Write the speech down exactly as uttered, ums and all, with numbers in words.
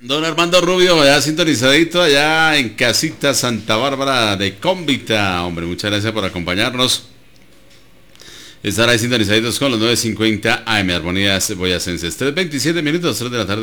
Don Armando Rubio, allá sintonizadito, allá en Casita Santa Bárbara de Cómbita. Hombre, muchas gracias por acompañarnos. Estar ahí sintonizaditos con los nueve cincuenta A M, Armonías Boyacenses. tres veintisiete minutos, tres de la tarde.